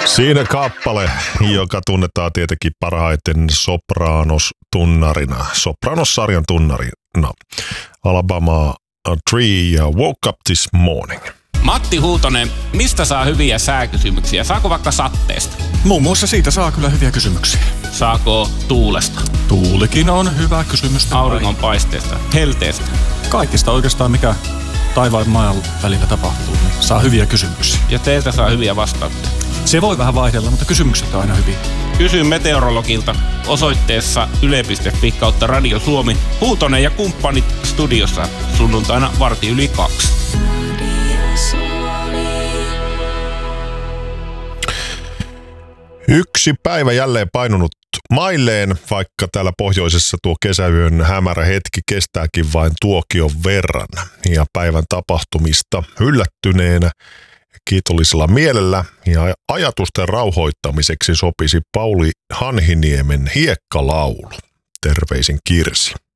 Siinä kappale, joka tunnetaan tietenkin parhaiten Sopranos-tunnarina, Sopranos-sarjan tunnarina. Alabama Tree ja Woke Up This Morning. Matti Huutonen, mistä saa hyviä sääkysymyksiä? Saako vaikka satteesta? Muun muassa siitä saa kyllä hyviä kysymyksiä. Saako tuulesta? Tuulikin on hyvä kysymys. Auringonpaisteesta? Helteestä? Kaikista oikeastaan, mikä taivaan ja maan välillä tapahtuu, niin saa hyviä kysymyksiä. Ja teiltä saa hyviä vastauksia? Se voi vähän vaihdella, mutta kysymykset on aina hyviä. Kysy meteorologilta osoitteessa yle.fi/Radio Suomi. Huutonen ja kumppanit studiossa sunnuntaina 1:45. Yksi päivä jälleen painunut mailleen, vaikka täällä pohjoisessa tuo kesäyön hämärä hetki kestääkin vain tuokion verran. Ja päivän tapahtumista yllättyneenä kiitollisella mielellä ja ajatusten rauhoittamiseksi sopisi Pauli Hanhiniemen Hiekkalaulu. Terveisin Kirsi.